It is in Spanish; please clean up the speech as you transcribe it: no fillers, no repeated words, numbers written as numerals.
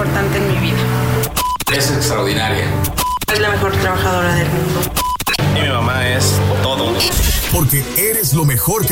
importante en mi vida. Es extraordinaria. Es la mejor trabajadora del mundo. Y mi mamá es todo. Porque eres lo mejor que